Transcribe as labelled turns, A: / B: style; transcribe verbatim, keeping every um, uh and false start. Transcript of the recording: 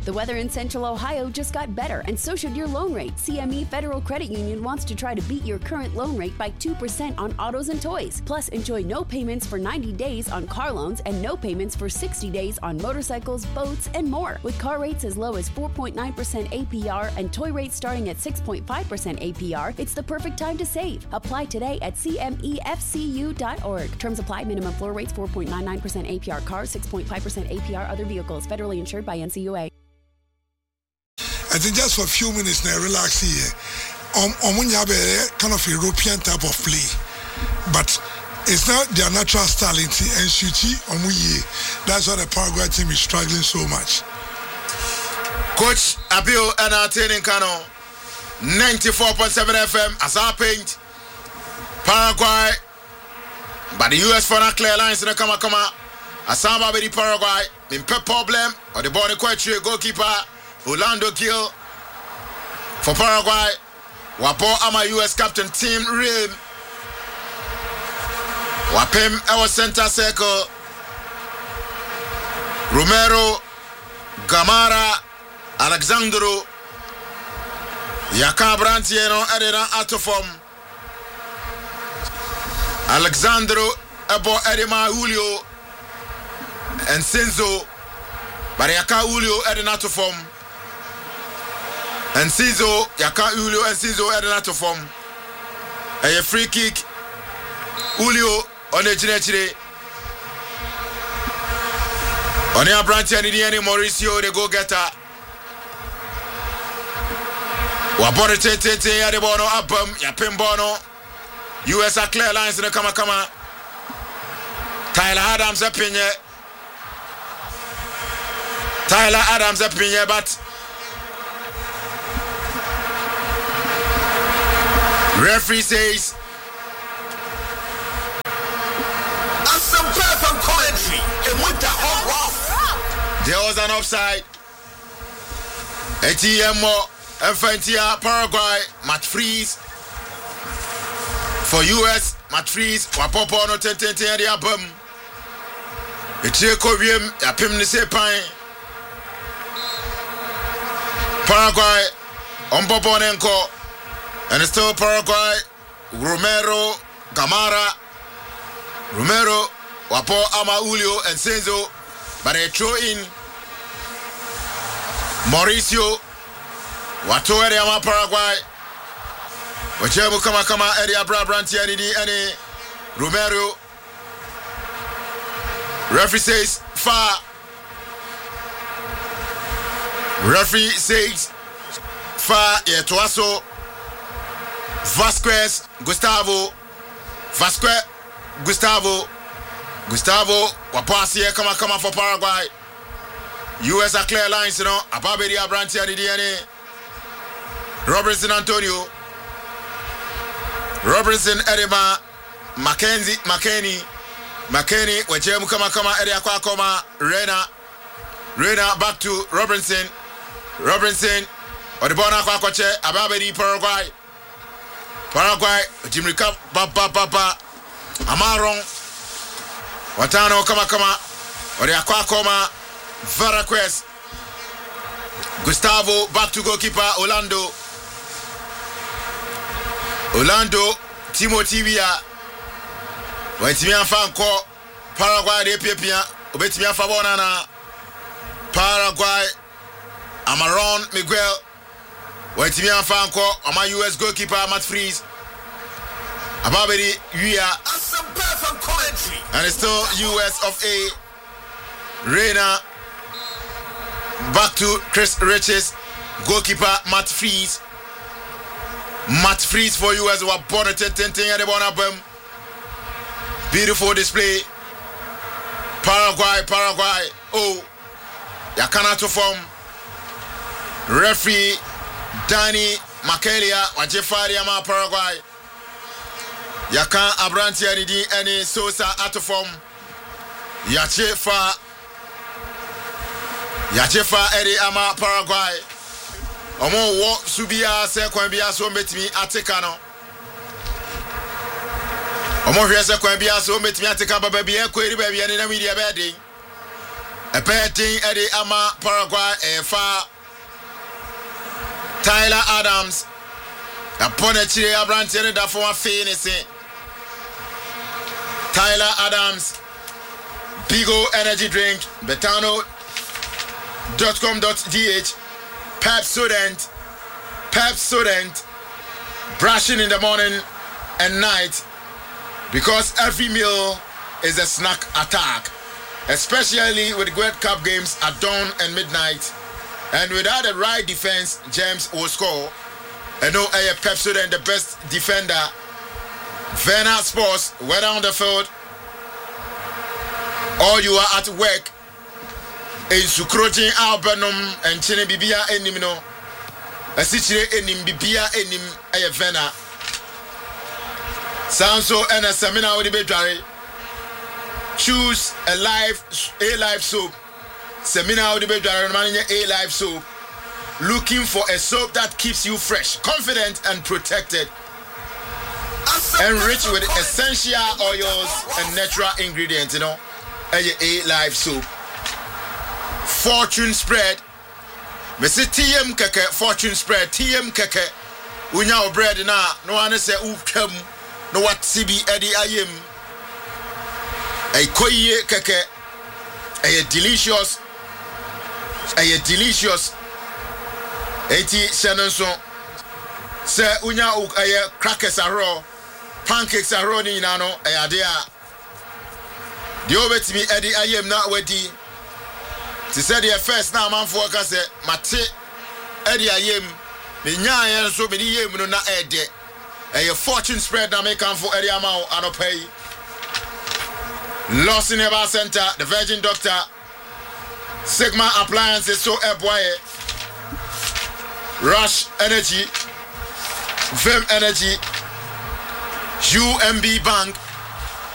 A: The weather in Central Ohio just got better, and so should your loan rate. C M E Federal Credit Union wants to try to beat your current loan rate by two percent on autos and toys. Plus, enjoy no payments for ninety days on car loans and no payments for sixty days on motorcycles, boats, and more. With car rates as low as four point nine percent A P R and toy rates starting at six point five percent A P R, it's the perfect time to save. Apply today at C M E F C U dot org. Terms apply. Minimum floor rates four point nine nine percent A P R cars, six point five percent A P R other vehicles. Federally insured by N C U A.
B: I think just for a few minutes now, relax here. Um, um, kind of European type of play, but it's not their natural style. And Shuchi, that's why the Paraguay team is struggling so much.
C: Coach Abil and Atene Kano, ninety-four point seven F M as our paint. Paraguay, but the U S for not clear lines in the Kama Kama. Asamba with the Paraguay, in pep problem, or the Bonnie Quetri goalkeeper, Orlando Gill for Paraguay. Wapo ama U S captain Tim Rim. Wapem our center circle. Romero, Gamara, Alexandro, Yaka Brantieno, Edina Atofom, Alexandro, Ebo Edima Julio, and Sinzo, Bariaka Julio, Edina Atofom, and Sinzo, Yaka Julio, and Sinzo, Edina Atofom. A free kick, Julio on the Ginechire. On your branch and Indiana Mauricio, the go getter. Wabore Tete, Adebono, Abum, Yapimbono. U S are clear lines in the Kama Kama. Tyler Adams up in here. Tyler Adams up in here, but referee says
D: and some perfect commentary and with the hot rough.
C: There was an offside. A T M O Infantia Paraguay match freeze for U S match freeze. Wapopo no ten ten ten the album. Etie Kobium yapim ni sepan. Paraguay on Bobo Nenko and it's still Paraguay. Romero, Gamara, Romero, Wapo Ama Julio and Senzo, but they throw in Mauricio, Wato area Ama Paraguay, Wachebu Kama Kama area Brabranti and any Romero. Referee says far. Referee says far. Yetuaso Vasquez Gustavo Vasquez Gustavo Gustavo Wapasi Kama Kama for Paraguay. U S are clear lines, you know. Ababedi Abranti and D N A. Robertson Antonio. Robertson Edema. Mackenzie McKenny. McKenny. Wachemu Kama Kama Edia Kwakoma. Rena. Rena back to Robertson. Robertson. Odibona Kwakwache. Ababedi Paraguay. Paraguay. Jimrika. Baba Baba. Amaron. Watano Kama Kama. Odia Kwakoma. Varaquez. Gustavo back to goalkeeper Orlando. Orlando Timothy Via. Waitimia Fanko Paraguay de Pepia. Obetimia Fabonana. Paraguay Amaron Miguel. Waitimia Fanko Ama U S goalkeeper Matt Freeze. Ababedi Via. And it's still U S of A. Reina. Back to Chris Riches, goalkeeper Matt Freeze. Matt Freeze for you as we born at ten ten at the bottom. Beautiful display. Paraguay, Paraguay. Oh, Yakana to form. Referee Danny Makelia, Wajefari Ama Paraguay. Yakan Abranti Anidi Any Sosa at the form. Yachefa. Yachefa Eri Ama Paraguay. Omo wo subia se kwan bia so metimi ateka no. Omo hwe se kwan bia so metimi ateka baba bia ko eri ba bia ne na media be den. A betting Eddie Ama Paraguay and far Tyler Adams. Upon a chile abrantiere da for Phoenix. Tyler Adams. Bigo energy drink. Betano dot com dot d h. Pep student. Pep student. Brushing in the morning and night. Because every meal is a snack attack. Especially with World Cup games at dawn and midnight. And without the right defense, James will score. And no A Pep Student, the best defender. Vena Sports, whether on the field or you are at work. In Sukrotin Albanum and Chine Bibia Enimino. A situation enim Bibia enim A Vena. Sanso and a seminar with the bedroom. Choose a live a live soap. Seminar with the bedroom a live soap. Looking for a soap that keeps you fresh, confident and protected. Enriched with essential oils and natural ingredients, you know. A live soap. Fortune spread. Me say T M keke fortune spread. T M keke. Unya bread na no one say ukam no what C B Eddie ayem. A koye keke, a delicious, a delicious. Eighty Shannon say unya uk a crackers are raw, pancakes are raw ni nano a idea. The over to me Eddie I am not ready. To say the first now man for workers say mate Eddie I am me nya so many yem no na ede. A fortune spread na make for Eddie amount and pay. Lost in Eba Center, the Virgin Doctor, Sigma Appliances, so Eboye, Rush Energy, Vim Energy, U M B Bank,